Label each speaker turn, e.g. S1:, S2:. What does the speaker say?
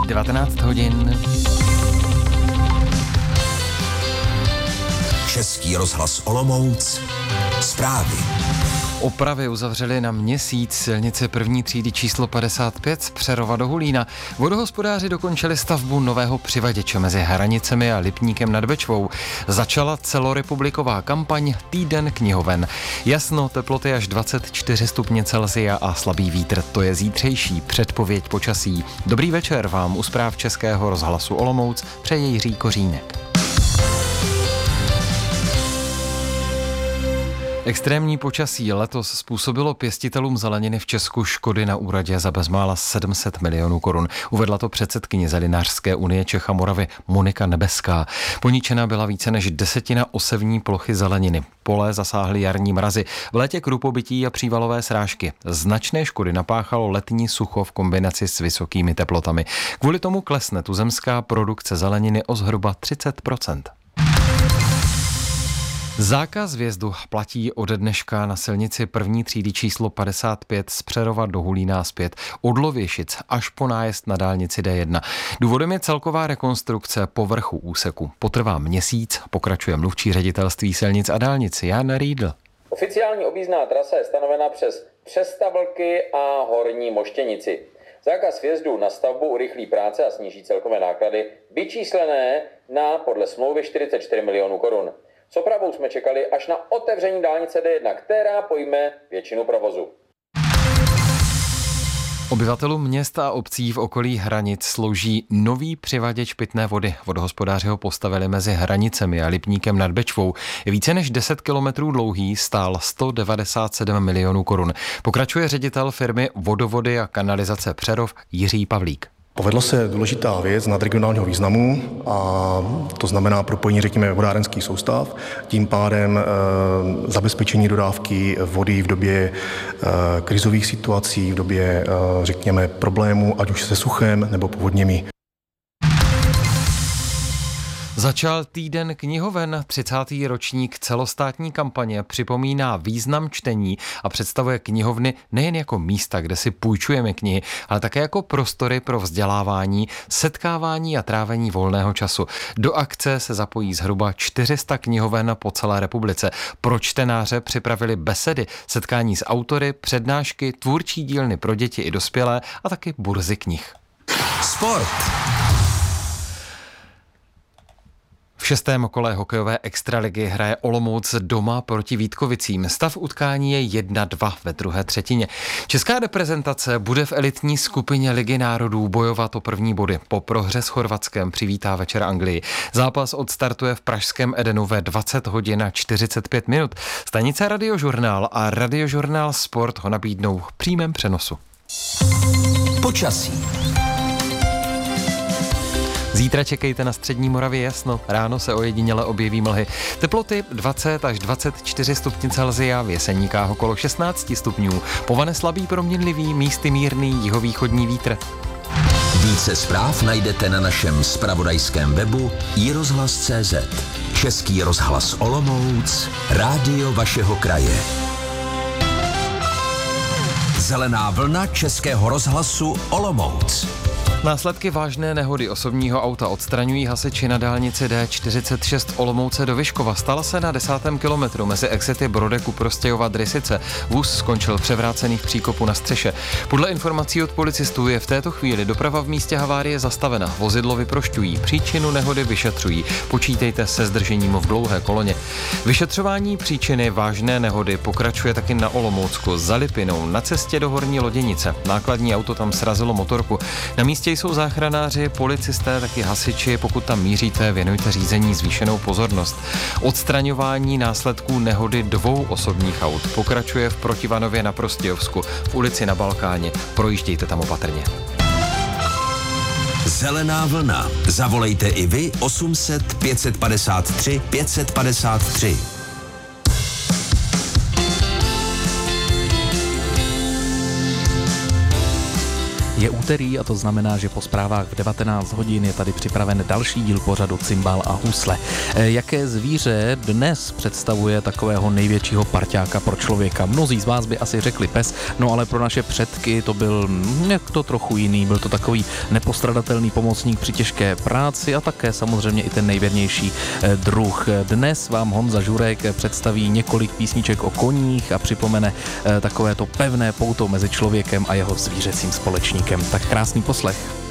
S1: 19 hodin.
S2: Český rozhlas Olomouc. Zprávy.
S1: Opravy uzavřely na měsíc silnice první třídy číslo 55 z Přerova do Hulína. Vodohospodáři dokončili stavbu nového přivaděče mezi Hranicemi a Lipníkem nad Bečvou. Začala celorepubliková kampaň Týden knihoven. Jasno, teploty až 24 stupně Celsia a slabý vítr. To je zítřejší předpověď počasí. Dobrý večer vám u zpráv Českého rozhlasu Olomouc přeje Jiří Kořínek. Extrémní počasí letos způsobilo pěstitelům zeleniny v Česku škody na úrodě za bezmála 700 milionů korun. Uvedla to předsedkyně Zelinářské unie Čech a Moravy Monika Nebeská. Poničena byla více než 10% osevní plochy zeleniny. Pole zasáhly jarní mrazy, v létě krupobytí a přívalové srážky. Značné škody napáchalo letní sucho v kombinaci s vysokými teplotami. Kvůli tomu klesne tuzemská produkce zeleniny o zhruba 30%. Zákaz vjezdu platí ode dneška na silnici první třídy číslo 55 z Přerova do Hulína zpět od Lověšic až po nájezd na dálnici D1. Důvodem je celková rekonstrukce povrchu úseku. Potrvá měsíc, pokračuje mluvčí ředitelství silnic a dálnic Jan Riedl.
S3: Oficiální objízdná trasa je stanovena přes Přestavlky a Horní Moštěnici. Zákaz vjezdu na stavbu urychlí práce a sníží celkové náklady, vyčíslené na podle smlouvy 44 milionů korun. S opravou jsme čekali až na otevření dálnice D1, která pojme většinu provozu.
S1: Obyvatelům měst a obcí v okolí Hranic slouží nový přivaděč pitné vody. Vodohospodáři ho postavili mezi Hranicemi a Lipníkem nad Bečvou. Je více než 10 kilometrů dlouhý, stál 197 milionů korun. Pokračuje ředitel firmy Vodovody a kanalizace Přerov Jiří Pavlík.
S4: Povedla se důležitá věc nadregionálního významu a to znamená propojení, řekněme, vodárenských soustav, tím pádem zabezpečení dodávky vody v době krizových situací, v době, řekněme, problémů, ať už se suchem nebo povodněmi.
S1: Začal Týden knihoven, 30. ročník celostátní kampaně připomíná význam čtení a představuje knihovny nejen jako místa, kde si půjčujeme knihy, ale také jako prostory pro vzdělávání, setkávání a trávení volného času. Do akce se zapojí zhruba 400 knihoven po celé republice. Pro čtenáře připravili besedy, setkání s autory, přednášky, tvůrčí dílny pro děti i dospělé a taky burzy knih.
S2: Sport.
S1: V 6. kole hokejové extraligy hraje Olomouc doma proti Vítkovicím. Stav utkání je 1-2 ve druhé třetině. Česká reprezentace bude v elitní skupině Ligy národů bojovat o první body. Po prohře s Chorvatskem přivítá večer Anglii. Zápas odstartuje v pražském Edenu ve 20 hodin a 45 minut. Stanice Radiožurnál a Radiožurnál Sport ho nabídnou v přímém přenosu.
S2: Počasí.
S1: Zítra čekejte na střední Moravě jasno, ráno se ojediněle objeví mlhy. Teploty 20 až 24 stupňů Celsia, v Jeseníkách okolo 16 stupňů. Povane slabý proměnlivý, místy mírný jihovýchodní vítr.
S2: Více zpráv najdete na našem zpravodajském webu iRozhlas.cz. Český rozhlas Olomouc, rádio vašeho kraje. Zelená vlna Českého rozhlasu Olomouc.
S1: Následky vážné nehody osobního auta odstraňují hasiči na dálnici D46 Olomouce do Vyškova. Stala se na 10. kilometru mezi exity Brodeku Prostějova Drysice. Vůz skončil převrácený v příkopu na střeše. Podle informací od policistů je v této chvíli doprava v místě havárie zastavena. Vozidlo vyprošťují, příčinu nehody vyšetřují. Počítejte se zdržením v dlouhé koloně. Vyšetřování příčiny vážné nehody pokračuje taky na Olomoucku za Lipinou na cestě do Horní Loděnice. Nákladní auto tam srazilo motorku. Na místě jsou záchranáři, policisté, taky hasiči. Pokud tam míříte, věnujte řízení zvýšenou pozornost. Odstraňování následků nehody 2 osobních aut pokračuje v Protivanově na Prostějovsku, v ulici na Balkáně. Projíždějte tam opatrně.
S2: Zelená vlna. Zavolejte i vy 800 553 553.
S5: Je úterý a to znamená, že po zprávách v 19 hodin je tady připraven další díl pořadu Cymbál a husle. Jaké zvíře dnes představuje takového největšího parťáka pro člověka? Mnozí z vás by asi řekli pes, no ale pro naše předky to byl to trochu jiný. Byl to takový nepostradatelný pomocník při těžké práci a také samozřejmě i ten nejvěrnější druh. Dnes vám Honza Žurek představí několik písniček o koních a připomene takové to pevné pouto mezi člověkem a jeho zvířecím společníkem. Tak krásný poslech.